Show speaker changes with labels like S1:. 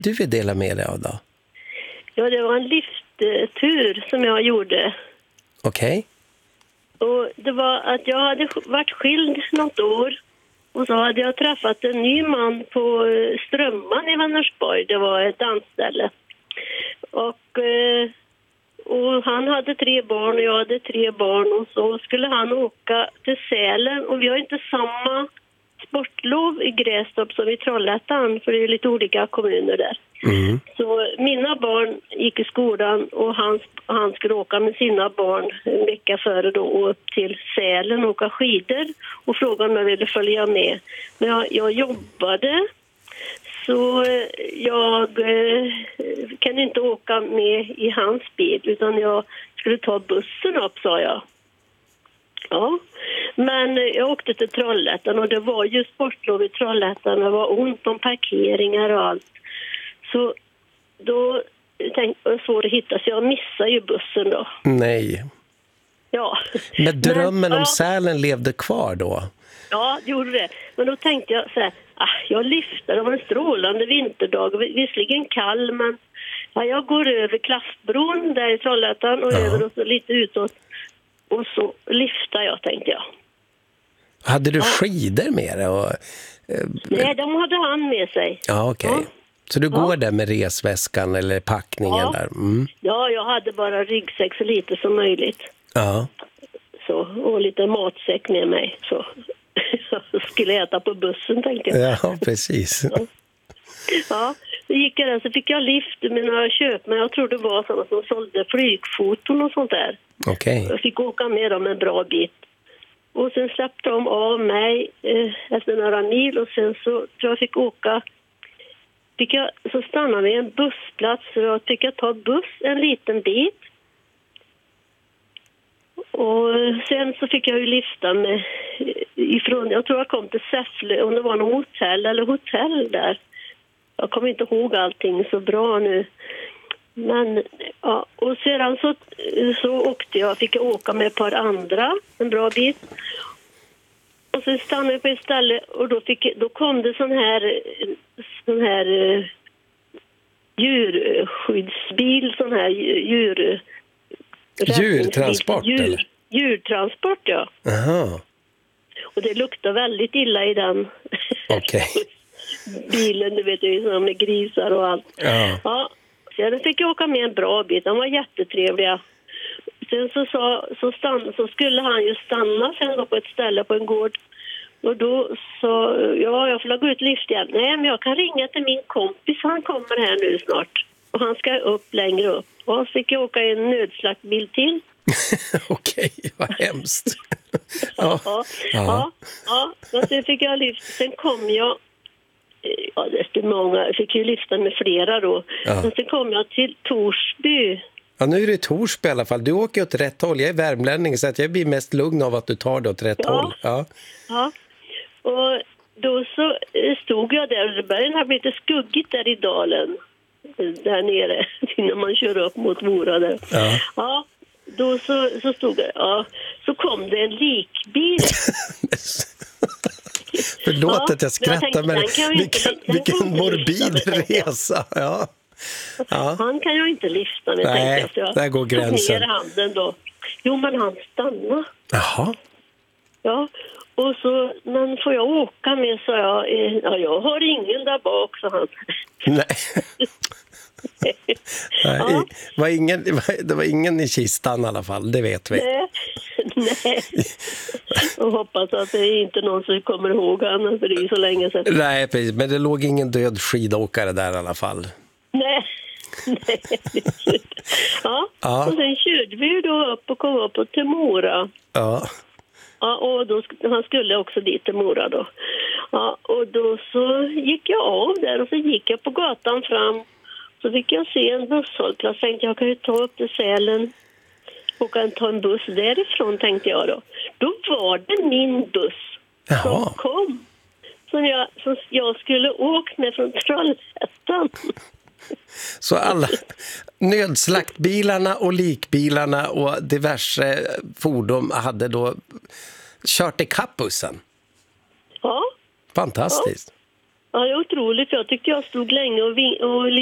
S1: du vill dela med dig av då?
S2: Ja, det var en lifttur som jag gjorde.
S1: Okej.
S2: Och det var att jag hade varit skild något år. Och så hade jag träffat en ny man på Strömman i Vänersborg. Det var ett dansställe. Och han hade 3 barn och jag hade 3 barn. Och så skulle han åka till Sälen. Och vi har inte samma sportlov i Grästorp som i Trollhättan. För det är lite olika kommuner där.
S1: Mm.
S2: Så mina barn gick i skolan och han skulle åka med sina barn en vecka före då upp till Sälen och åka skidor och frågade om jag ville följa med. Men jag jobbade så jag kan inte åka med i hans bil utan jag skulle ta bussen upp, sa jag. Ja, men jag åkte till Trollhättan och det var ju sportlov i Trollhättan. Det var ont om parkeringar och allt. Så då tänkte jag svårt att hitta, så jag missade ju bussen då.
S1: Nej.
S2: Ja.
S1: Men drömmen om Sälen levde kvar då?
S2: Ja, det gjorde det. Men då tänkte jag så här, jag lyfter, det var en strålande vinterdag, visserligen kall, men jag går över Klaffbron där i Trollhättan och över och så lite utåt. Och så lyfter jag, tänkte jag.
S1: Hade du skidor med dig?
S2: Nej, de hade han med sig.
S1: Ja, okej.
S2: Ja.
S1: Så du går där med resväskan eller packningen där? Mm.
S2: Ja, jag hade bara ryggsäck så lite som möjligt.
S1: Ja.
S2: Så, och lite matsäck med mig. Så jag skulle äta på bussen, tänkte jag.
S1: Ja, precis.
S2: Ja, så gick jag där så fick jag lift med några köp. Men jag tror det var sådana som sålde flygfoton och sånt där.
S1: Okej.
S2: Jag fick åka med dem en bra bit. Och sen släppte de av mig efter några mil. Och sen så tror jag fick åka... Så stannade vi i en bussplats så jag fick ta buss en liten bit. Och sen så fick jag ju lyfta med ifrån, jag tror jag kom till Säffle, om det var någon hotell där. Jag kommer inte ihåg allting så bra nu. Men ja, och sedan så åkte jag, fick jag åka med ett par andra en bra bit. Och så stannade jag på ett ställe och då kom det sån här djurskyddsbil, sån här
S1: djurtransport eller?
S2: Djurtransport, ja.
S1: Aha.
S2: Och det luktar väldigt illa i den.
S1: Okej.
S2: Bilen, du vet ju, som med grisar och allt.
S1: Ja.
S2: Ja, så fick jag åka med en bra bit. De var jättetrevliga. Sen så skulle han ju stanna sen på ett ställe på en gård. Och då så, jag får gå ut lift igen. Nej, men jag kan ringa till min kompis. Han kommer här nu snart. Och han ska upp längre upp. Och så fick jag åka i en nödslaktbil till.
S1: Okej, vad hemskt.
S2: Ja. Och sen fick jag lift. Sen kom jag... Ja, det är många. Jag fick ju lyfta med flera då.
S1: Ja.
S2: Men sen kom jag till Torsby.
S1: Ja, nu är det Torsby i alla fall. Du åker åt rätt håll. Jag är värmlänning så att jag blir mest lugn av att du tar det åt rätt håll. Ja.
S2: Och då så stod jag där och började ha blivit skuggigt där i dalen. Där nere innan man kör upp mot Mora där. Ja, då så stod jag. Ja, så kom det en likbil.
S1: Förlåt att jag skrattar, men vilken morbid resa. Ja.
S2: Han kan jag inte lyfta med.
S1: Nej, där går gränsen.
S2: Ner handen då. Jo, men han stannar.
S1: Jaha.
S2: Ja, och så, men får jag åka med, så jag har ingen där bak, så han.
S1: Nej. Nej, det var ingen i kistan i alla fall, det vet vi.
S2: Nej. Jag hoppas att det är inte någon som kommer ihåg han, för det är så länge sedan.
S1: Nej, precis, men det låg ingen död skidåkare där i alla fall.
S2: Nej. Ja, och sen körde vi ju då upp och kom upp till Mora.
S1: Ja.
S2: Ja, och då, han skulle också dit till Mora då. Ja, och då så gick jag av där och så gick jag på gatan fram. Så fick jag se en busshållplats. Tänkte jag kan ju ta upp till Sälen och kan ta en buss därifrån, tänkte jag då. Då var det min buss som kom. Som jag skulle åka med från Trollhättan.
S1: Så alla nödslaktbilarna och likbilarna och diverse fordon hade då kört ikapp bussen?
S2: Ja.
S1: Fantastiskt.
S2: Ja, det är otroligt. Jag tyckte jag stod länge och